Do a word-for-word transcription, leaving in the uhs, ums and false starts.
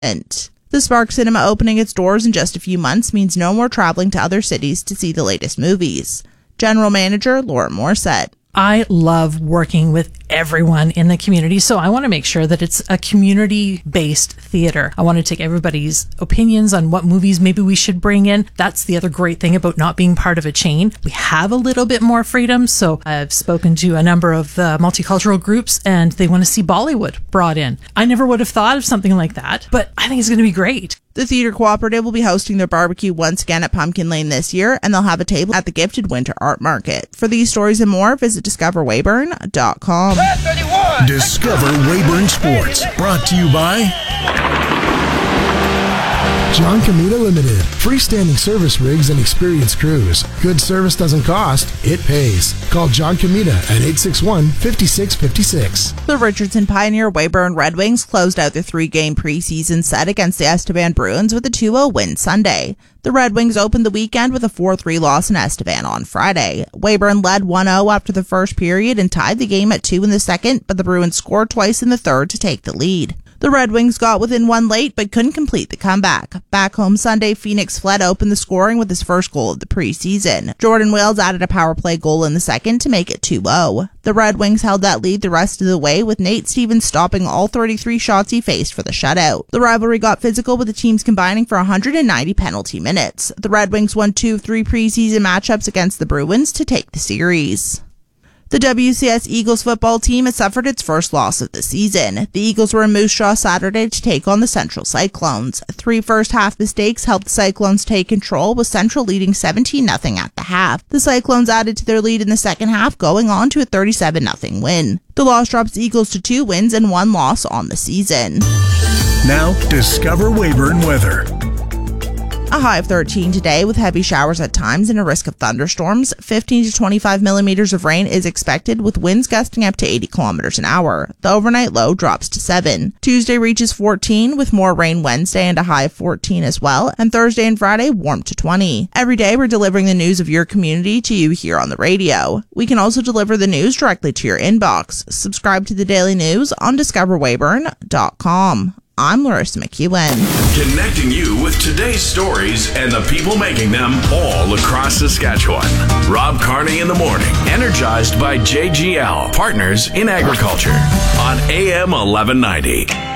The Spark Cinema opening its doors in just a few months means no more traveling to other cities to see the latest movies. General Manager Laura Morissette. I love working with everyone in the community, so I want to make sure that it's a community-based theater. I want to take everybody's opinions on what movies maybe we should bring in. That's the other great thing about not being part of a chain. We have a little bit more freedom, so I've spoken to a number of the multicultural groups, and they want to see Bollywood brought in. I never would have thought of something like that, but I think it's going to be great. The Theatre Cooperative will be hosting their barbecue once again at Pumpkin Lane this year, and they'll have a table at the Gifted Winter Art Market. For these stories and more, visit discover weyburn dot com. Discover Weyburn Sports, brought to you by John Comita Limited. Freestanding service rigs and experienced crews. Good service doesn't cost, it pays. Call John Comita at eight six one, five six five six. The Richardson Pioneer Weyburn Red Wings closed out their three-game preseason set against the Estevan Bruins with a two oh win Sunday. The Red Wings opened the weekend with a four three loss in Estevan on Friday. Weyburn led one oh after the first period and tied the game at two in the second, but the Bruins scored twice in the third to take the lead. The Red Wings got within one late, but couldn't complete the comeback. Back home Sunday, Phoenix Flett opened the scoring with his first goal of the preseason. Jordan Wales added a power play goal in the second to make it two oh. The Red Wings held that lead the rest of the way, with Nate Stevens stopping all thirty-three shots he faced for the shutout. The rivalry got physical, with the teams combining for one hundred ninety penalty minutes. The Red Wings won two of three preseason matchups against the Bruins to take the series. The W C S Eagles football team has suffered its first loss of the season. The Eagles were in Moose Jaw Saturday to take on the Central Cyclones. Three first-half mistakes helped the Cyclones take control, with Central leading seventeen nothing at the half. The Cyclones added to their lead in the second half, going on to a thirty-seven nothing win. The loss drops Eagles to two wins and one loss on the season. Now, discover Weyburn weather. A high of thirteen today with heavy showers at times and a risk of thunderstorms. fifteen to twenty-five millimeters of rain is expected, with winds gusting up to eighty kilometers an hour. The overnight low drops to seven. Tuesday reaches fourteen with more rain Wednesday and a high of fourteen as well. And Thursday and Friday warm to twenty. Every day we're delivering the news of your community to you here on the radio. We can also deliver the news directly to your inbox. Subscribe to the Daily News on discover weyburn dot com. I'm Larissa McEwen. Connecting you with today's stories and the people making them all across Saskatchewan. Rob Carney in the morning, energized by J G L, Partners in Agriculture, on A M eleven ninety.